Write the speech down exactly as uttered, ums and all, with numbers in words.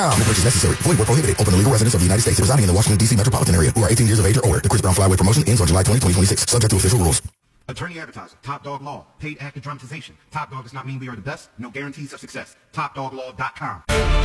No purchase necessary. Void where prohibited. Open to legal residents of the United States residing in the Washington, D C metropolitan area who are eighteen years of age or older. The Chris Brown Flyway promotion ends on July twentieth, twenty twenty-six. Subject to official rules. Attorney advertiser, Top Dog Law, paid actor dramatization. Top Dog does not mean we are the best. No guarantees of success. top dog law dot com.